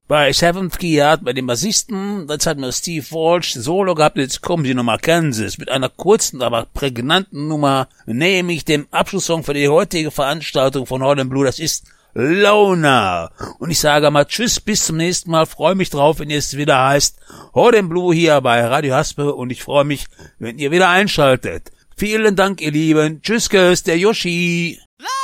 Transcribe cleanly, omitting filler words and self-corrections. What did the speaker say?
bei Seventh Gear bei dem Bassisten, jetzt hatten wir Steve Walsh Solo gehabt, jetzt kommen sie nochmal Kansas mit einer kurzen, aber prägnanten Nummer, nämlich dem Abschlusssong für die heutige Veranstaltung von Hall & Blue, das ist Loner. Und ich sage mal tschüss, bis zum nächsten Mal, freue mich drauf, wenn es wieder heißt Hall & Blue hier bei Radio Haspe und ich freue mich, wenn ihr wieder einschaltet. Vielen Dank, ihr Lieben. Tschüss, der Yoshi.